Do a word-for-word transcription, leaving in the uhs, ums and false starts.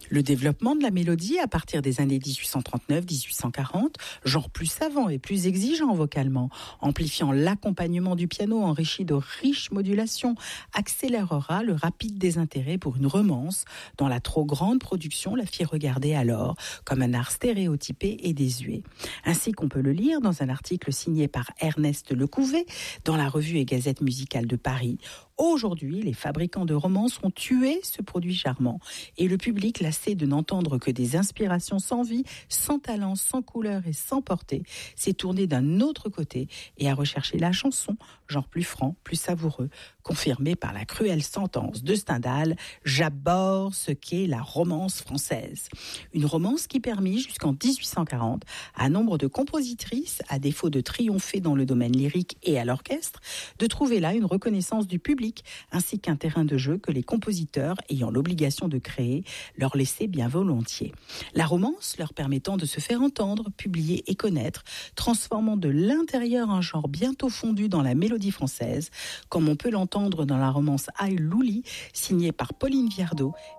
Le développement de la mélodie à partir des années dix-huit cent trente-neuf dix-huit cent quarante, genre plus savant et plus exigeant vocalement, amplifiant l'accompagnement du piano enrichi de riches modulations, accélérera le rapide désintérêt pour une romance dont la trop grande production la fit regarder alors comme un art stéréotypé et désuet. Ainsi qu'on peut le lire dans un article signé par Ernest Lecouvé dans la revue et Gazette musicale de Paris. Aujourd'hui, les fabricants de romances ont tué ce produit charmant et le public, lassé de n'entendre que des inspirations sans vie, sans talent, sans couleur et sans portée, s'est tourné d'un autre côté et a recherché la chanson, genre plus franc, plus savoureux, confirmé par la cruelle sentence de Stendhal « J'abhorre ce qu'est la romance française ». Une romance qui permit jusqu'en dix-huit cent quarante à nombre de compositrices, à défaut de triompher dans le domaine lyrique et à l'orchestre, de trouver là une reconnaissance du public ainsi qu'un terrain de jeu que les compositeurs, ayant l'obligation de créer, leur laissaient bien volontiers. La romance leur permettant de se faire entendre, publier et connaître, transformant de l'intérieur un genre bientôt fondu dans la mélodie française, comme on peut l'entendre dans la romance Aïe Louli, signée par Pauline Viardot